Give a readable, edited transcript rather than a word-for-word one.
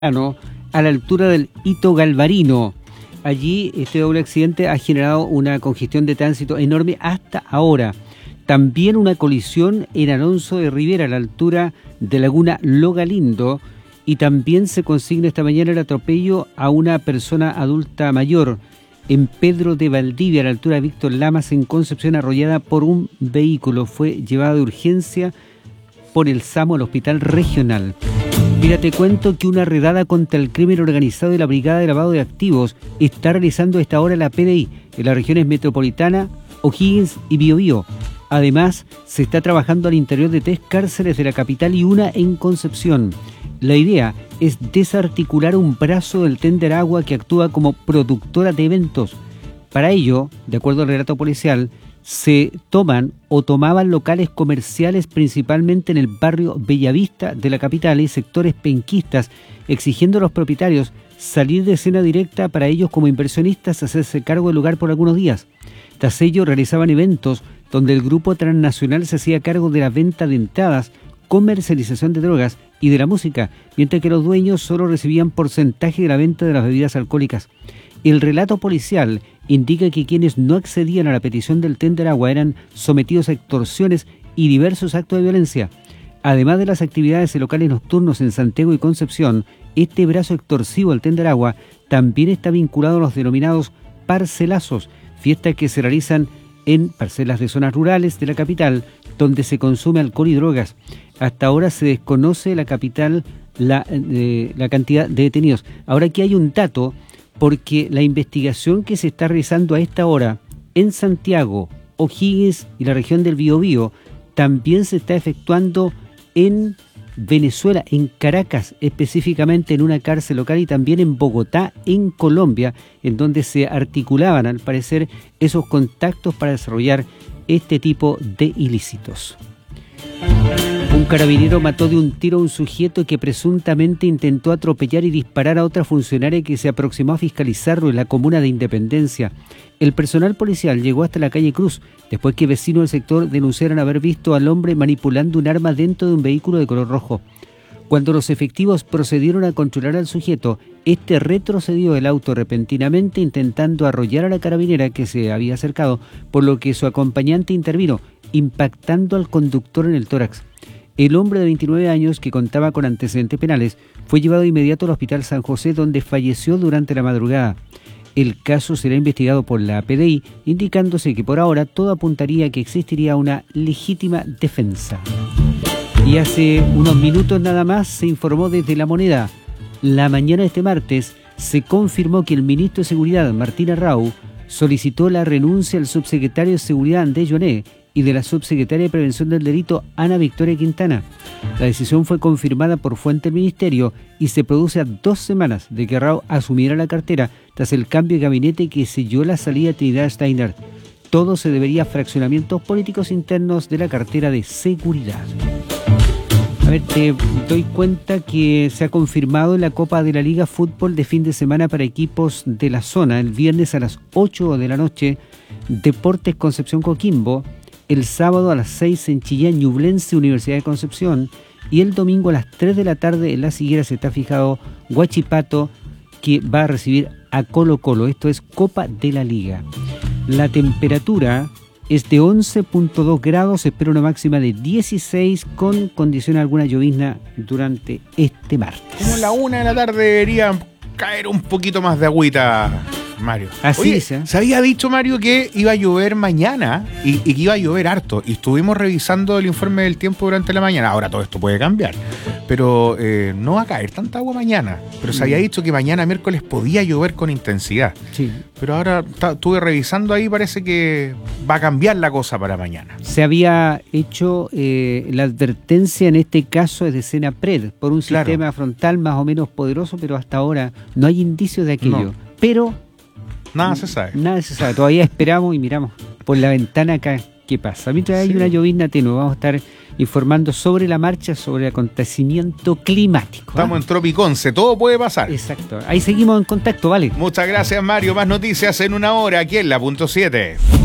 a la altura del Hito Galvarino. Allí este doble accidente ha generado una congestión de tránsito enorme hasta ahora. También una colisión en Alonso de Rivera a la altura de Laguna Lo Galindo, y también se consigna esta mañana el atropello a una persona adulta mayor en Pedro de Valdivia a la altura de Víctor Lamas en Concepción, arrollada por un vehículo. Fue llevada de urgencia por el SAMU al hospital regional. Mira, te cuento que una redada contra el crimen organizado de la Brigada de Lavado de Activos está realizando a esta hora la PDI en las regiones metropolitana, O'Higgins y Biobío. Además, se está trabajando al interior de 3 cárceles de la capital y una en Concepción. La idea es desarticular un brazo del Tender Agua que actúa como productora de eventos. Para ello, de acuerdo al relato policial, se tomaban locales comerciales principalmente en el barrio Bellavista de la capital y sectores penquistas, exigiendo a los propietarios salir de escena directa para ellos como inversionistas hacerse cargo del lugar por algunos días. Tras ello realizaban eventos donde el grupo transnacional se hacía cargo de la venta de entradas, comercialización de drogas y de la música, mientras que los dueños solo recibían porcentaje de la venta de las bebidas alcohólicas. El relato policial indica que quienes no accedían a la petición del Tender Agua eran sometidos a extorsiones y diversos actos de violencia. Además de las actividades en locales nocturnos en Santiago y Concepción, este brazo extorsivo del Tender Agua también está vinculado a los denominados parcelazos, fiestas que se realizan en parcelas de zonas rurales de la capital, donde se consume alcohol y drogas. Hasta ahora se desconoce la capital la cantidad de detenidos. Ahora aquí hay un dato, porque la investigación que se está realizando a esta hora en Santiago, O'Higgins y la región del Biobío también se está efectuando en Venezuela, en Caracas, específicamente en una cárcel local, y también en Bogotá, en Colombia, en donde se articulaban, al parecer, esos contactos para desarrollar este tipo de ilícitos. Un carabinero mató de un tiro a un sujeto que presuntamente intentó atropellar y disparar a otra funcionaria que se aproximó a fiscalizarlo en la comuna de Independencia. El personal policial llegó hasta la calle Cruz, después que vecinos del sector denunciaron haber visto al hombre manipulando un arma dentro de un vehículo de color rojo. Cuando los efectivos procedieron a controlar al sujeto, este retrocedió del auto repentinamente intentando arrollar a la carabinera que se había acercado, por lo que su acompañante intervino, impactando al conductor en el tórax. El hombre de 29 años, que contaba con antecedentes penales, fue llevado de inmediato al Hospital San José, donde falleció durante la madrugada. El caso será investigado por la PDI, indicándose que por ahora todo apuntaría a que existiría una legítima defensa. Y hace unos minutos nada más se informó desde La Moneda. La mañana de este martes se confirmó que el ministro de Seguridad, Martín Arrau, solicitó la renuncia al subsecretario de Seguridad, Andrés Yoné, y de la subsecretaria de Prevención del Delito, Ana Victoria Quintana. La decisión fue confirmada por fuente del ministerio y se produce a 2 semanas de que Arrau asumiera la cartera tras el cambio de gabinete que selló la salida de Trinidad Steiner. Todo se debería a fraccionamientos políticos internos de la cartera de seguridad. A ver, te doy cuenta que se ha confirmado la Copa de la Liga Fútbol de fin de semana para equipos de la zona. El viernes a las 8 de la noche, Deportes Concepción Coquimbo. El sábado a las 6 en Chillán, Ñublense, Universidad de Concepción. Y el domingo a las 3 de la tarde en Las Higueras está fijado Huachipato, que va a recibir a Colo Colo. Esto es Copa de la Liga. La temperatura es de 11.2 grados, se espera una máxima de 16 con condición a alguna llovizna durante este martes. Como a la 1 de la tarde debería caer un poquito más de agüita, Mario. Así es, se había dicho, Mario, que iba a llover mañana y que iba a llover harto. Y estuvimos revisando el informe del tiempo durante la mañana. Ahora todo esto puede cambiar. Pero no va a caer tanta agua mañana. Pero se había dicho que mañana miércoles podía llover con intensidad. Sí. Pero ahora estuve revisando ahí, parece que va a cambiar la cosa para mañana. Se había hecho la advertencia, en este caso es de Senapred, por un sistema frontal más o menos poderoso, pero hasta ahora no hay indicios de aquello. No. Pero nada se sabe. Nada se sabe. Todavía esperamos y miramos por la ventana acá qué pasa. Mientras hay una llovizna tenue, vamos a estar informando sobre la marcha, sobre el acontecimiento climático. Estamos en Tropiconce, todo puede pasar. Exacto. Ahí seguimos en contacto, ¿vale? Muchas gracias, Mario. Más noticias en una hora aquí en La Punto 7.